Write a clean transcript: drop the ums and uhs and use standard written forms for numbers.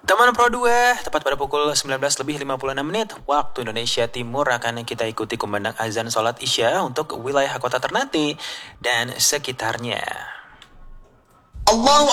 Teman Pro 2, tepat pada pukul 19:56 waktu Indonesia Timur akan kita ikuti kumandang azan sholat Isya untuk wilayah kota Ternate dan sekitarnya. Allah